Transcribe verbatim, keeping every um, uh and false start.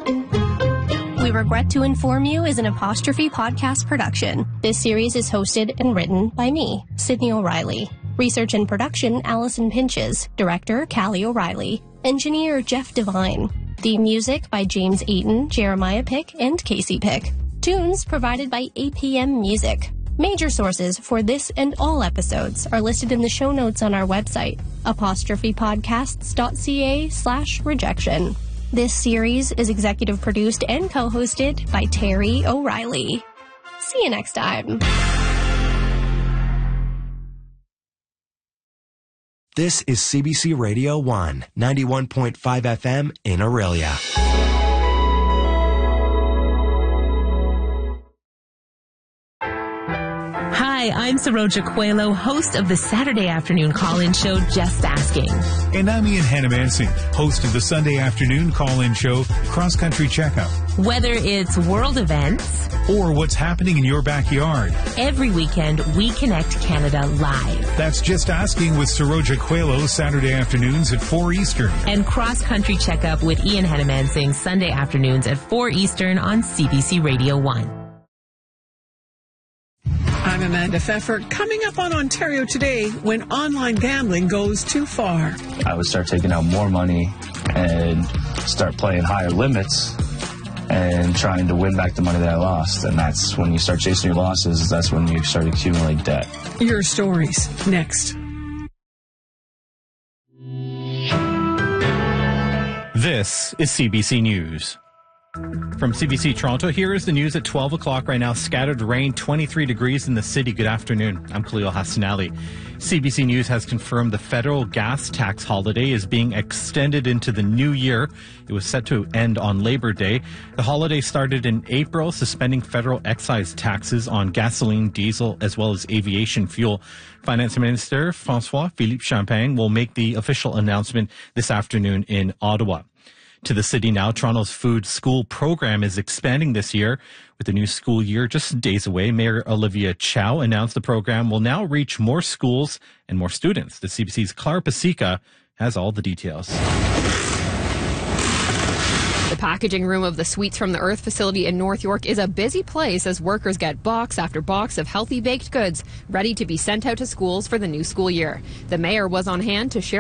We Regret to Inform You is an Apostrophe podcast production. This series is hosted and written by me, Sydney O'Reilly. Research and production, Allison Pinches. Director, Callie O'Reilly. Engineer, Jeff Devine. Theme music by James Ayton, Jeremiah Pick, and Casey Pick. Tunes provided by A P M Music. Major sources for this and all episodes are listed in the show notes on our website, apostrophepodcasts.ca slash rejection. This series is executive produced and co-hosted by Terry O'Reilly. See you next time. This is C B C Radio one, ninety-one point five F M in Aurelia. Hi, I'm Saroja Coelho, host of the Saturday afternoon call-in show, Just Asking. And I'm Ian Hannamansing, host of the Sunday afternoon call-in show, Cross Country Checkup. Whether it's world events or what's happening in your backyard, every weekend we connect Canada live. That's Just Asking with Saroja Coelho, Saturday afternoons at four Eastern. And Cross Country Checkup with Ian Hannamansing, Sunday afternoons at four Eastern on C B C Radio one. I'm Amanda Pfeffer. Coming up on Ontario Today, when online gambling goes too far. I would start taking out more money and start playing higher limits and trying to win back the money that I lost. And that's when you start chasing your losses. That's when you start accumulating debt. Your stories next. This is C B C News. From C B C Toronto, here is the news at twelve o'clock right now. Scattered rain, twenty-three degrees in the city. Good afternoon. I'm Khalil Hassanali. C B C News has confirmed the federal gas tax holiday is being extended into the new year. It was set to end on Labor Day. The holiday started in April, suspending federal excise taxes on gasoline, diesel, as well as aviation fuel. Finance Minister François-Philippe Champagne will make the official announcement this afternoon in Ottawa. To the city now, Toronto's Food School program is expanding this year. With the new school year just days away, Mayor Olivia Chow announced the program will now reach more schools and more students. The C B C's Clara Pasica has all the details. The packaging room of the Sweets from the Earth facility in North York is a busy place as workers get box after box of healthy baked goods ready to be sent out to schools for the new school year. The mayor was on hand to share